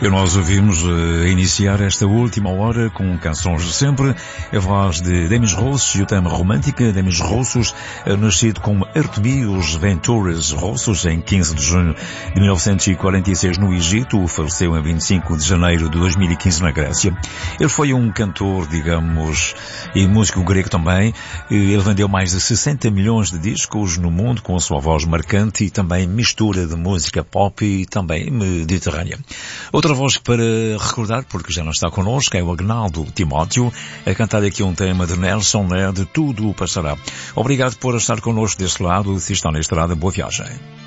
E nós ouvimos iniciar esta última hora com canções de sempre, a voz de Demis Roussos e o tema romântica. Demis Roussos, nascido como Artubios Venturas Roussos em 15 de junho de 1946 no Egito, faleceu em 25 de janeiro de 2015 na Grécia. Ele foi um cantor, digamos, e músico grego também. Ele vendeu mais de 60 milhões de discos no mundo com a sua voz marcante e também mistura de música pop e também mediterrânea. Outra voz para recordar, porque já não está connosco, é o Agnaldo Timóteo, a cantar aqui um tema de Nelson Ned, Tudo Passará. Obrigado por estar connosco desse lado, se está na estrada, boa viagem.